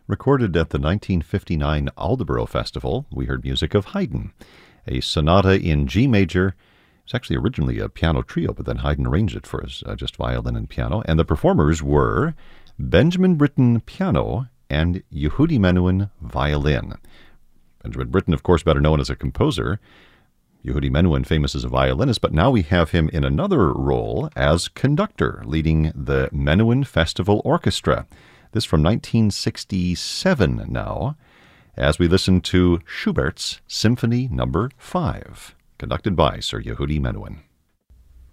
Recorded at the 1959 Aldeboro Festival, we heard music of Haydn, a sonata in G major. It was actually originally a piano trio, but then Haydn arranged it for just violin and piano. And the performers were Benjamin Britten, piano, and Yehudi Menuhin, violin. Benjamin Britten, of course, better known as a composer. Yehudi Menuhin, famous as a violinist, but now we have him in another role as conductor, leading the Menuhin Festival Orchestra. This from 1967 now, as we listen to Schubert's Symphony No. 5, conducted by Sir Yehudi Menuhin.